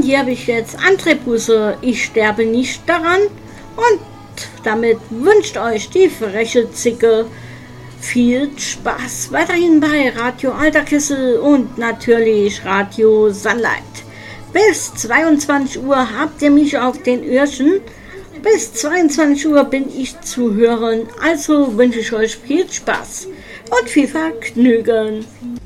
hier habe ich jetzt André Busse, ich sterbe nicht daran. Und damit wünscht euch die freche Zicke viel Spaß weiterhin bei Radio Alter Kessel und natürlich Radio Sunlight. Bis 22 Uhr habt ihr mich auf den Öhrchen. Bis 22 Uhr bin ich zu hören. Also wünsche ich euch viel Spaß und viel Vergnügen.